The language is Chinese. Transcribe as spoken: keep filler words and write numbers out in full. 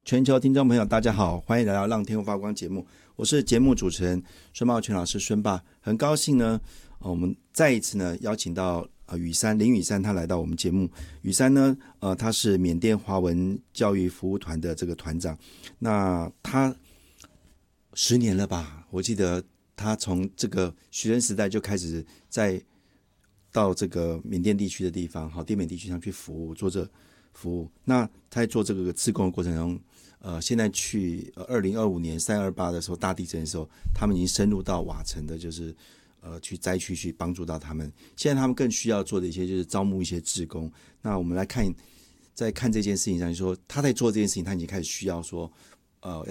全球听众朋友大家好，欢迎来到让天空发光节目，我是节目主持人孙茂全老师孙爸。很高兴呢、呃、我们再一次呢邀请到呃雨山林雨山他来到我们节目。雨山呢呃他是缅甸华文教育服务团的这个团长，那他十年了吧，我记得他从这个学生时代就开始在到这个缅甸地区的地方，好滇缅地区上去服务，做这服务。那他在做这个志工的过程中，呃，现在去呃二零二五年三二八的时候，大地震的时候，他们已经深入到瓦城的，就是呃去灾区去帮助到他们。现在他们更需要做的一些就是招募一些志工。那我们来看，在看这件事情上，就说他在做这件事情，他已经开始需要说，呃，